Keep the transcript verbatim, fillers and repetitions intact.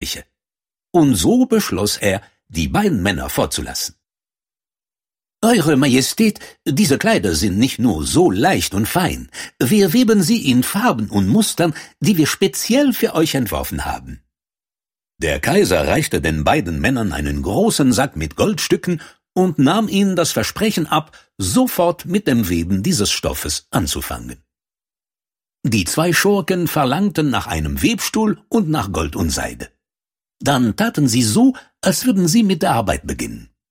Königliche. Und so beschloss er, die beiden Männer vorzulassen. »Eure Majestät, diese Kleider sind nicht nur so leicht und fein. Wir weben sie in Farben und Mustern, die wir speziell für euch entworfen haben.« Der Kaiser reichte den beiden Männern einen großen Sack mit Goldstücken und nahm ihnen das Versprechen ab, sofort mit dem Weben dieses Stoffes anzufangen. Die zwei Schurken verlangten nach einem Webstuhl und nach Gold und Seide. Dann taten sie so, als würden sie mit der Arbeit beginnen.